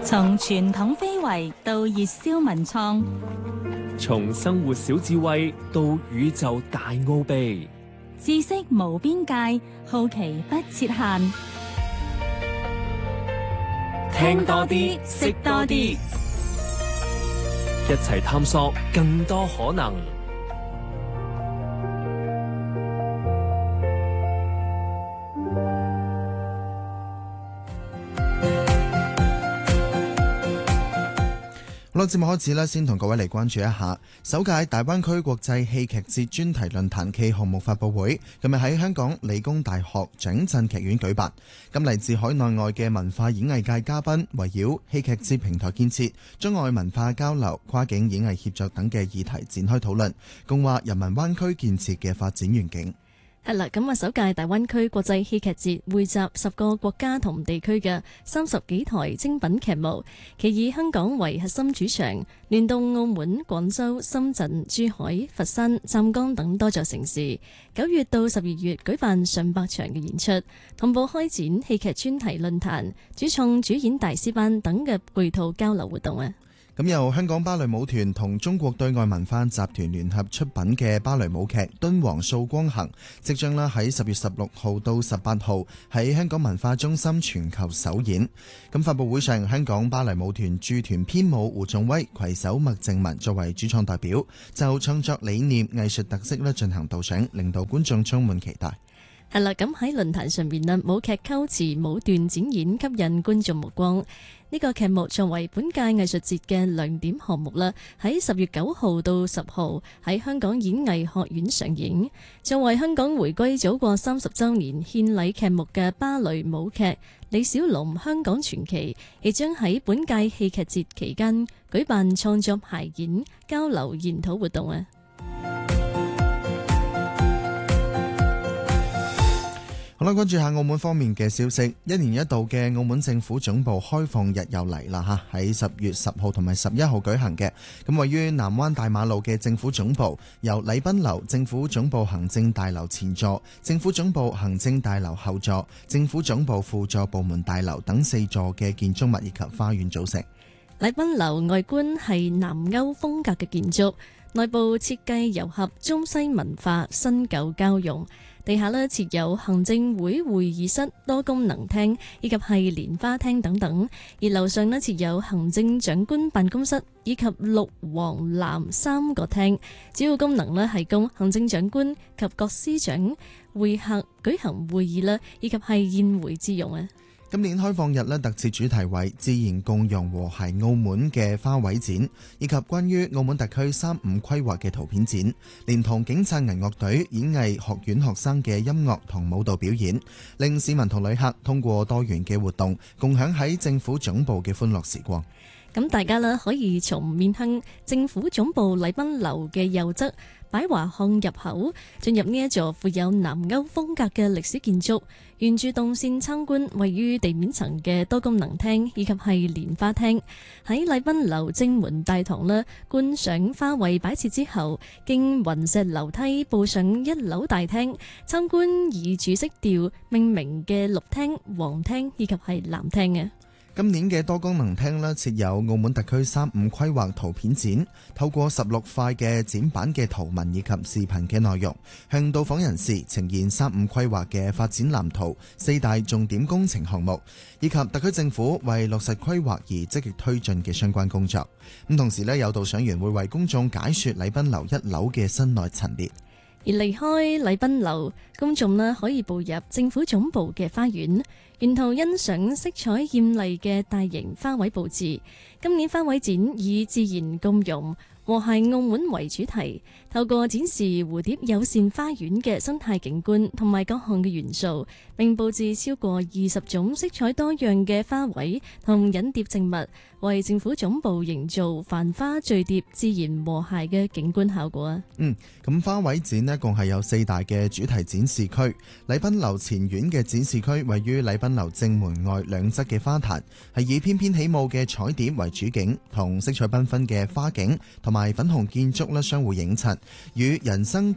從傳統非遺到熱銷文創， 從生活小智慧到宇宙大奧秘， 知識無邊界，好奇不設限。 聽多啲，識多啲，一齊探索更多可能。 好啦，節目開始啦，先同各位嚟關注一下首屆大灣區國際戲劇節專題論壇暨項目發佈會，今日喺香港理工大學蔣震劇院舉辦。咁嚟自海內外嘅文化演藝界嘉賓，圍繞戲劇節平台建設、中外文化交流、跨境演藝協作等嘅議題展開討論，共話人民灣區建設嘅發展願景。 係啦，咁首屆大灣區國際戲劇節匯集10個國家同地區嘅30幾台精品劇目，其以香港為核心主場，聯動澳門、廣州、深圳、珠海、佛山、湛江等多座城市，9月到12月舉辦上百場嘅演出，同步開展戲劇專題論壇、主創主演大師班等嘅配套交流活動啊！ 咁由香港芭蕾舞團同中國對外文化集團聯合出品嘅芭蕾舞劇《敦煌掃光行》，即將喺10月16號到18號喺香港文化中心全球首演。咁發佈會上，香港芭蕾舞團駐團編舞胡仲威攜手麥靜文作為主創代表，就創作理念、藝術特色進行導賞，令到觀眾充滿期待。 係啦，咁喺論壇上面咧，舞劇構詞舞段展演吸引觀眾目光。呢個劇目作為本屆藝術節嘅亮點項目啦，喺10月9號到10號喺香港演藝學院上映。作為香港回歸祖國30週年獻禮劇目嘅芭蕾舞劇《李小龍香港傳奇》，亦將喺本屆戲劇節期間舉辦創作排演、交流研討活動啊！ 好啦，關注下澳門方面嘅消息。一年一度嘅澳門政府總部開放日又嚟啦吓，喺10月10號同埋11號舉行嘅。咁位於南灣大馬路嘅政府總部，由禮賓樓、政府總部行政大樓前座、政府總部行政大樓後座、政府總部輔助部門大樓等4座嘅建築物以及花園組成。 禮賓樓外觀係南歐風格嘅建築，內部設計糅合中西文化，新舊交融。地下設有行政會會議室、多功能廳以及係蓮花廳等等，而樓上設有行政長官辦公室以及綠黃藍3個廳，主要功能係供行政長官及各司長會客舉行會議以及係宴會之用啊。 今年開放日特設主題為自然共融和諧澳門嘅花卉展，以及關於澳門特區35規劃嘅圖片展，連同警察銀樂隊、演藝學院學生嘅音樂同舞蹈表演，令市民同旅客通過多元嘅活動，共享喺政府總部嘅歡樂時光。 咁大家可以從面向政府總部禮賓樓嘅右側擺華巷入口，進入呢一座富有南歐風格嘅歷史建築，沿住動線參觀位於地面層嘅多功能廳以及係蓮花廳。喺禮賓樓正門大堂觀賞花卉擺設之後，經雲石樓梯步上1樓大廳，參觀以主色調命名嘅綠廳、黃廳以及係藍廳嘅。 今年嘅多功能廳設有澳門特區35規劃圖片展，透過16塊嘅展板嘅圖文以及視頻嘅內容，向到訪人士呈現35規劃嘅發展藍圖、4大重點工程項目，以及特區政府為落實規劃而積極推進嘅相關工作。咁同時有導賞員會為公眾解說禮賓樓1樓嘅室內陳列。 而離開禮賓樓，公眾可以步入政府總部嘅花園，沿途欣賞色彩豔麗嘅大型花卉佈置。今年花卉展以自然共融和諧澳門為主題，透過展示蝴蝶友善花園嘅生態景觀同埋各項嘅元素，並佈置超過20種色彩多樣嘅花卉同引蝶植物，為政府總部營造繁花聚蝶、自然和諧嘅景觀效果啊！ 咁花卉展共係有4大嘅主題展示區。禮賓樓前院嘅展示區位於禮賓樓正門外兩側嘅花壇，係以翩翩起舞嘅彩蝶為主景，同色彩繽紛嘅花景同埋粉紅建築相互映襯，與人生動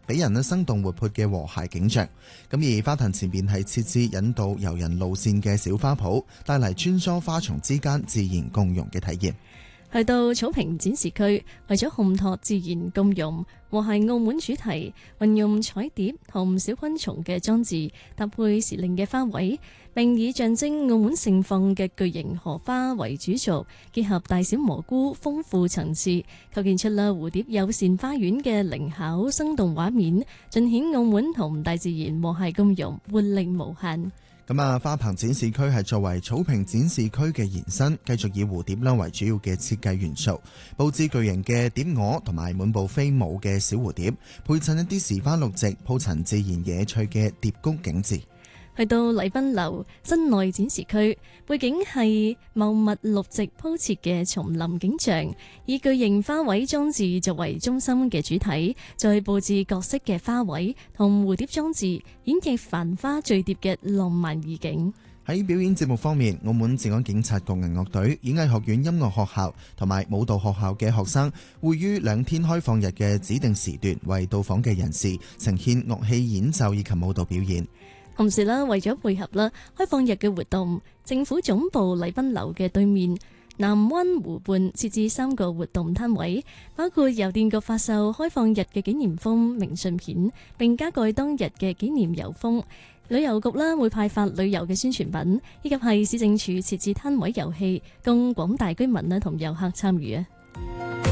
俾人生動活潑嘅和諧景象。咁而花壇前面係設置引導遊人路線嘅小花圃，帶嚟穿梭花叢之間自然共融嘅體驗。 去到草坪展示區，為咗烘托自然共融和諧澳門主題，運用彩蝶同小昆蟲嘅裝置，搭配時令嘅花卉，並以象徵澳門盛放嘅巨型荷花為主軸，結合大小蘑菇豐富層次，構建出啦蝴蝶友善花園嘅靈巧生動畫面，盡顯澳門同大自然和諧共融，活力無限。 花棚展示區係作為草坪展示區嘅延伸，繼續以蝴蝶啦為主要嘅設計元素，佈置巨型嘅蝶蛾同埋滿布飛舞嘅小蝴蝶，配襯一啲時花綠植鋪陳自然野趣嘅蝶谷景致。 去到禮賓樓室內展示區，背景係茂密綠植鋪設嘅叢林景象，以巨型花卉裝置作為中心嘅主體，再佈置各式嘅花卉同蝴蝶裝置，演繹繁花聚蝶嘅浪漫意境。 喺表演節目方面，澳門治安警察國銀樂隊、演藝學院音樂學校同埋舞蹈學校嘅學生會於2天開放日嘅指定時段，為到訪嘅人士呈現樂器演奏以及舞蹈表演。 同時啦，為咗配合啦開放日嘅活動，政府總部禮賓樓嘅對面南灣湖畔設置3個活動攤位，包括郵電局發售開放日嘅紀念封明信片，並加蓋當日嘅紀念郵封。旅遊局啦會派發旅遊嘅宣傳品，以及係市政署設置攤位遊戲，供廣大居民啦同遊客參與啊。